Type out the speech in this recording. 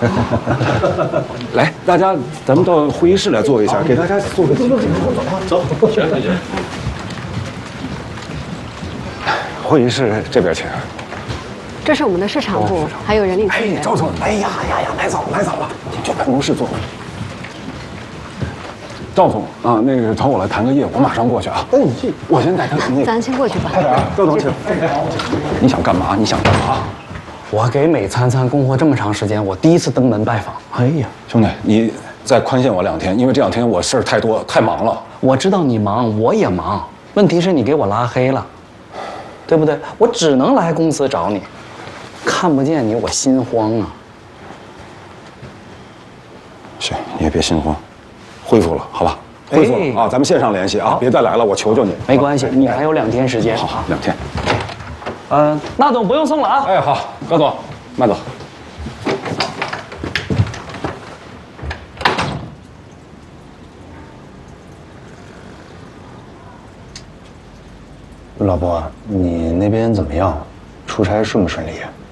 来，大家咱们到会议室来坐一下，给大家做个走，行。会议室这边请。 这是我们的市场部，还有人力资源。 赵总，哎呀，来早了，去办公室坐。赵总啊，那个找我来谈个业务，我马上过去啊。我先带他那个。 咱先过去吧。 快点啊，赵总请。你想干嘛？ 我给美餐餐供货这么长时间，我第一次登门拜访。 哎呀，兄弟，你再宽限我2天，因为这2天我事儿太多，太忙了。 我知道你忙，我也忙，问题是你给我拉黑了，对不对？我只能来公司找你，看不见你我心慌啊。 行，你也别心慌，恢复了，好吧？恢复了啊，咱们线上联系啊，别再来了，我求求你。 没关系，你还有2天时间。 好，2天。 那总不用送了啊。 哎，好，高总，慢走。 老婆，你那边怎么样？出差顺不顺利？